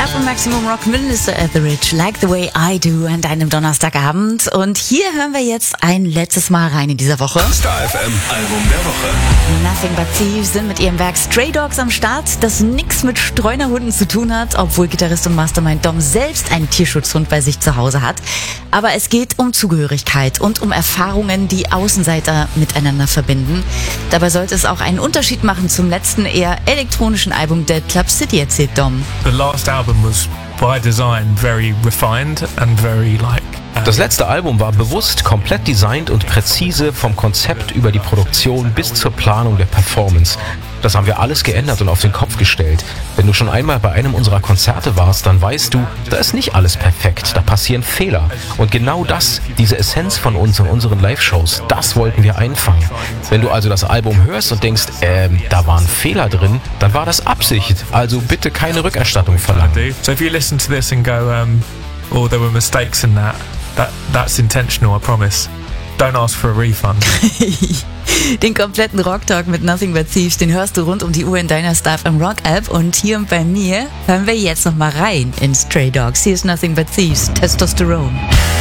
Staff und Maximum Rock, Minister Etheridge, Like the Way I Do an einem Donnerstagabend. Und hier hören wir jetzt ein letztes Mal rein in dieser Woche. Star FM Album der Woche. Nothing But Thieves sind mit ihrem Werk Stray Dogs am Start, das nichts mit Streunerhunden zu tun hat, obwohl Gitarrist und Mastermind Dom selbst einen Tierschutzhund bei sich zu Hause hat. Aber es geht um Zugehörigkeit und um Erfahrungen, die Außenseiter miteinander verbinden. Dabei sollte es auch einen Unterschied machen zum letzten eher elektronischen Album Dead Club City, erzählt Dom. The last album was by design very refined and very Das letzte Album war bewusst komplett designt und präzise vom Konzept über die Produktion bis zur Planung der Performance. Das haben wir alles geändert und auf den Kopf gestellt. Wenn du schon einmal bei einem unserer Konzerte warst, dann weißt du, da ist nicht alles perfekt, da passieren Fehler. Und genau das, diese Essenz von uns und unseren Live-Shows, das wollten wir einfangen. Wenn du also das Album hörst und denkst, da waren Fehler drin, dann war das Absicht. Also bitte keine Rückerstattung verlangen. So if you listen to this and go, oh, there were mistakes in that's intentional, I promise. Don't ask for a refund. Den kompletten Rock-Talk mit Nothing But Thieves, den hörst du rund um die Uhr in deiner Star FM Rock-App. Und hier und bei mir hören wir jetzt nochmal rein in Stray Dogs. Hier ist Nothing But Thieves, Testosterone.